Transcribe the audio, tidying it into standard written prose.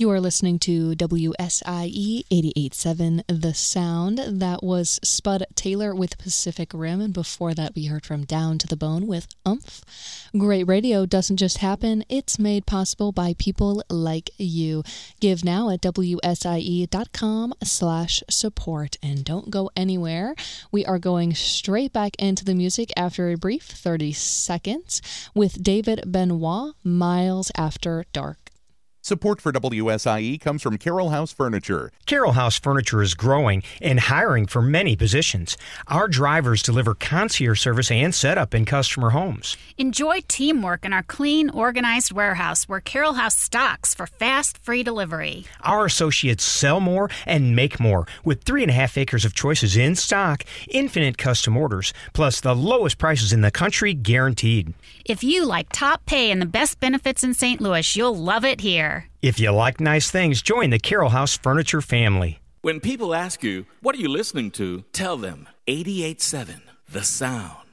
You are listening to WSIE 88.7 The Sound. That was Spud Taylor with Pacific Rim, and before that we heard from Down to the Bone with Umph. Great radio doesn't just happen, it's made possible by people like you. Give now at WSIE.com/support, and don't go anywhere. We are going straight back into the music after a brief 30 seconds with David Benoit, Miles After Dark. Support for WSIE comes from Carroll House Furniture. Carroll House Furniture is growing and hiring for many positions. Our drivers deliver concierge service and setup in customer homes. Enjoy teamwork in our clean, organized warehouse where Carroll House stocks for fast, free delivery. Our associates sell more and make more with 3.5 acres of choices in stock, infinite custom orders, plus the lowest prices in the country guaranteed. If you like top pay and the best benefits in St. Louis, you'll love it here. If you like nice things, join the Carroll House Furniture family. When people ask you, what are you listening to? Tell them 88.7 The Sound.